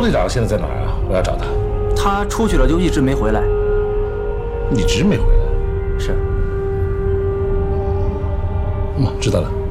队长现在在哪儿啊？我要找他。 他出去了，就一直没回来。 一直没回来。 是。 知道了。